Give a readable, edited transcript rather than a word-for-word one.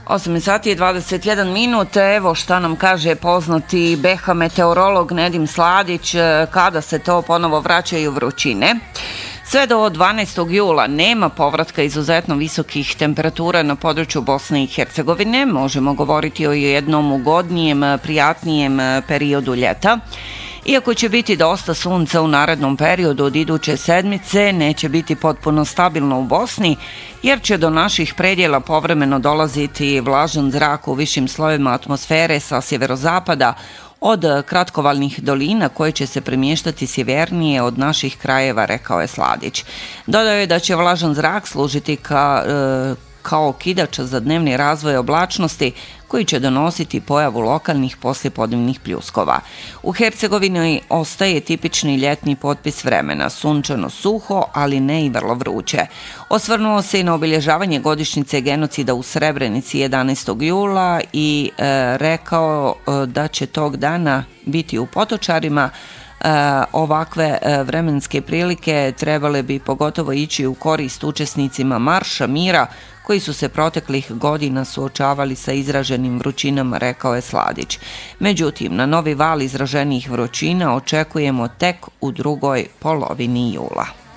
8 sati i 21 minut, evo šta nam kaže poznati BH meteorolog Nedim Sladić kada se to ponovo vraćaju vrućine. Sve do 12. jula nema povratka izuzetno visokih temperatura na području Bosne i Hercegovine. Možemo govoriti o jednom ugodnijem, prijatnijem periodu ljeta. Iako će biti dosta sunca u narednom periodu od iduće sedmice, neće biti potpuno stabilno u Bosni, jer će do naših predjela povremeno dolaziti vlažan zrak u višim slojevima atmosfere sa sjeverozapada, od kratkovalnih dolina koje će se premještati sjevernije od naših krajeva, rekao je Sladić. Dodao je da će vlažan zrak služiti kao okidač za dnevni razvoj oblačnosti koji će donositi pojavu lokalnih poslijepodnevnih pljuskova. U Hercegovini ostaje tipični ljetni potpis vremena, sunčano suho, ali ne i vrlo vruće. Osvrnuo se i na obilježavanje godišnjice genocida u Srebrenici 11. jula i rekao da će tog dana biti u Potočarima. Ovakve vremenske prilike trebale bi pogotovo ići u korist učesnicima Marša mira koji su se proteklih godina suočavali sa izraženim vrućinama, rekao je Sladić. Međutim, na novi val izraženih vrućina očekujemo tek u drugoj polovini jula.